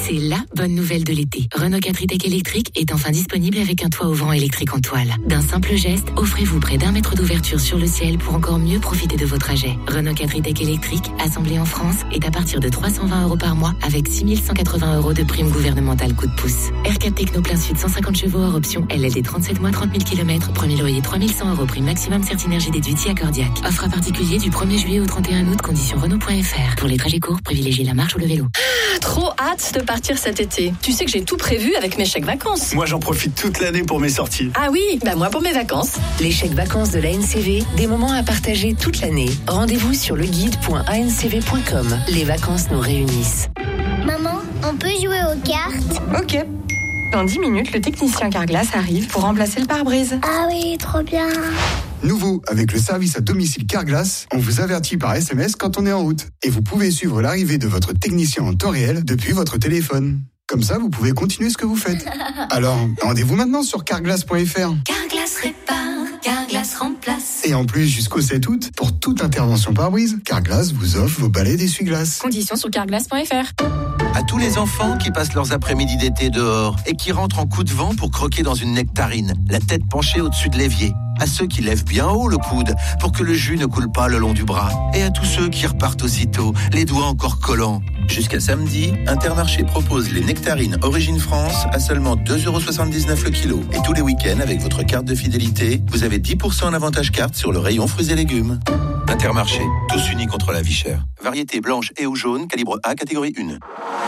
C'est la bonne nouvelle de l'été. Renault 4 e-Tech électrique est enfin disponible avec un toit ouvrant électrique en toile. D'un simple geste, offrez-vous près d'1 mètre d'ouverture sur le ciel pour encore mieux profiter de vos trajets. Renault 4 e-Tech électrique, assemblé en France, est à partir de 320 € par mois avec 6 180 € de prime gouvernementale coup de pouce. R4 Techno plein sud 150 chevaux hors option, LLD 37 mois 30 000 km, premier loyer 3 100 € prime maximum Certinergie déduite si accordiaque. Offre à particulier du 1er juillet au 31 août, conditions Renault.fr. Pour les trajets courts, privilégiez la marche ou le vélo. Trop hâte de partir cet été. Tu sais que j'ai tout prévu avec mes chèques vacances. Moi, j'en profite toute l'année pour mes sorties. Ah oui, moi pour mes vacances. Les chèques vacances de l'ANCV, des moments à partager toute l'année. Rendez-vous sur leguide.ancv.com. Les vacances nous réunissent. Maman, on peut jouer aux cartes? Ok. Dans 10 minutes, le technicien Carglass arrive pour remplacer le pare-brise. Ah oui, trop bien. Nouveau, avec le service à domicile Carglass, on vous avertit par SMS quand on est en route. Et vous pouvez suivre l'arrivée de votre technicien en temps réel depuis votre téléphone. Comme ça, vous pouvez continuer ce que vous faites. Alors, rendez-vous maintenant sur carglass.fr. Carglass répare, Carglass remplace. Et en plus, jusqu'au 7 août, pour toute intervention pare-brise, Carglass vous offre vos balais d'essuie-glace. Conditions sur carglass.fr. À tous les enfants qui passent leurs après-midi d'été dehors et qui rentrent en coup de vent pour croquer dans une nectarine, la tête penchée au-dessus de l'évier. À ceux qui lèvent bien haut le coude pour que le jus ne coule pas le long du bras. Et à tous ceux qui repartent aussitôt, les doigts encore collants. Jusqu'à samedi, Intermarché propose les nectarines Origine France à seulement 2,79 € le kilo. Et tous les week-ends, avec votre carte de fidélité, vous avez 10% en avantage carte sur le rayon fruits et légumes. Intermarché, tous unis contre la vie chère. Variété blanche et ou jaune, calibre A, catégorie 1.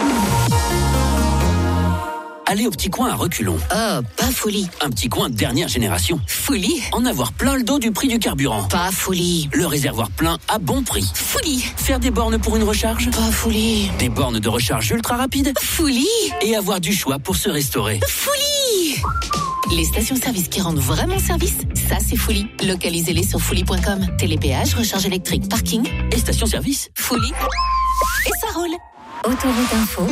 Aller au petit coin à reculons. Oh, pas folie. Un petit coin dernière génération. Folie. En avoir plein le dos du prix du carburant. Pas folie. Le réservoir plein à bon prix. Folie. Faire des bornes pour une recharge. Pas folie. Des bornes de recharge ultra rapides. Folie. Et avoir du choix pour se restaurer. Folie. Les stations-service qui rendent vraiment service, ça c'est folie. Localisez-les sur folie.com. Télépéage, recharge électrique, parking et station-service. Folie. Et ça roule. Autoroute Info.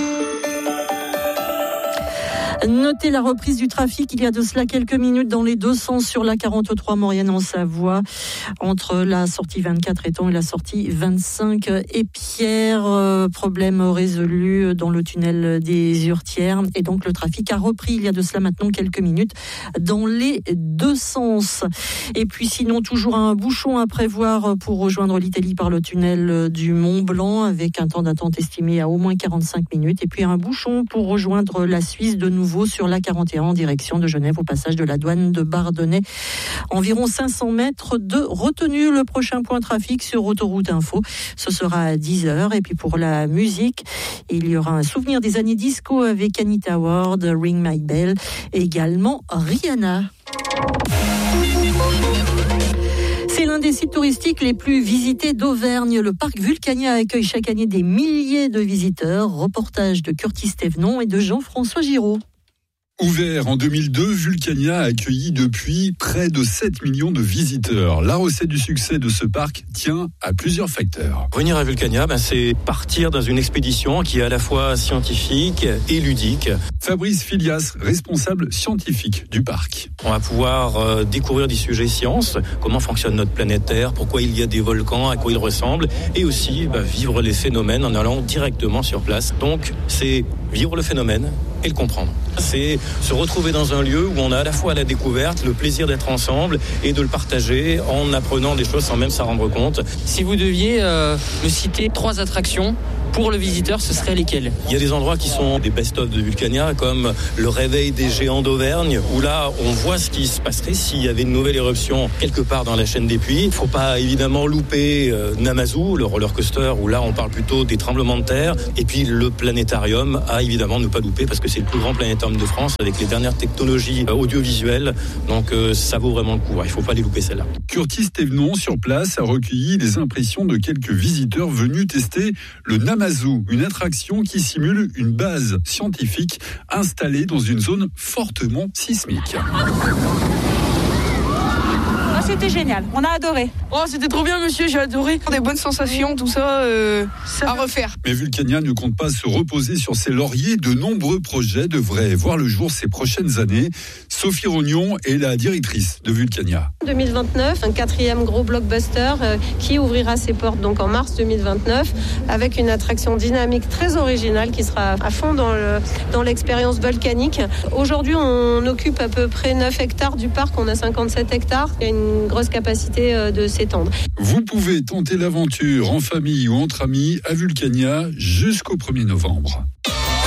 Notez la reprise du trafic il y a de cela quelques minutes dans les deux sens sur la 43 Maurienne en Savoie, entre la sortie 24 Étang et la sortie 25 Épierre. Problème résolu dans le tunnel des Hurtières et donc le trafic a repris il y a de cela maintenant quelques minutes dans les deux sens. Et puis sinon toujours un bouchon à prévoir pour rejoindre l'Italie par le tunnel du Mont Blanc avec un temps d'attente estimé à au moins 45 minutes et puis un bouchon pour rejoindre la Suisse de nouveau sur la 41 en direction de Genève au passage de la douane de Bardonnay. Environ 500 mètres de retenue. Le prochain point trafic sur Autoroute Info, ce sera à 10h. Et puis pour la musique, il y aura un souvenir des années disco avec Anita Ward, Ring My Bell et également Rihanna. C'est l'un des sites touristiques les plus visités d'Auvergne. Le parc Vulcania accueille chaque année des milliers de visiteurs. Reportage de Curtis Thévenon et de Jean-François Giraud. Ouvert en 2002, Vulcania a accueilli depuis près de 7 millions de visiteurs. La recette du succès de ce parc tient à plusieurs facteurs. Venir à Vulcania, c'est partir dans une expédition qui est à la fois scientifique et ludique. Fabrice Filias, responsable scientifique du parc. On va pouvoir découvrir des sujets sciences, comment fonctionne notre planète Terre, pourquoi il y a des volcans, à quoi ils ressemblent, et aussi vivre les phénomènes en allant directement sur place. Donc c'est vivre le phénomène et le comprendre. C'est se retrouver dans un lieu où on a à la fois la découverte, le plaisir d'être ensemble et de le partager en apprenant des choses sans même s'en rendre compte. Si vous deviez me citer 3 attractions pour le visiteur, ce serait lesquels ? Il y a des endroits qui sont des best-of de Vulcania, comme le réveil des géants d'Auvergne, où là, on voit ce qui se passerait s'il y avait une nouvelle éruption quelque part dans la chaîne des Puys. Il ne faut pas évidemment louper Namazu, le roller coaster, où là, on parle plutôt des tremblements de terre. Et puis le planétarium, à évidemment ne pas louper, parce que c'est le plus grand planétarium de France, avec les dernières technologies audiovisuelles. Donc ça vaut vraiment le coup. Il ne faut pas les louper, celle-là. Curtis Thévenon, sur place, a recueilli les impressions de quelques visiteurs venus tester le Namazu, une attraction qui simule une base scientifique installée dans une zone fortement sismique. c'était génial. On a adoré. Oh, c'était trop bien, monsieur. J'ai adoré. Des bonnes sensations, tout ça, à refaire. Mais Vulcania ne compte pas se reposer sur ses lauriers. De nombreux projets devraient voir le jour ces prochaines années. Sophie Rognon est la directrice de Vulcania. 2029, un 4e gros blockbuster qui ouvrira ses portes donc en mars 2029 avec une attraction dynamique très originale qui sera à fond dans l'expérience volcanique. Aujourd'hui, on occupe à peu près 9 hectares du parc. On a 57 hectares. Il y a une grosse capacité de s'étendre. Vous pouvez tenter l'aventure en famille ou entre amis à Vulcania jusqu'au 1er novembre.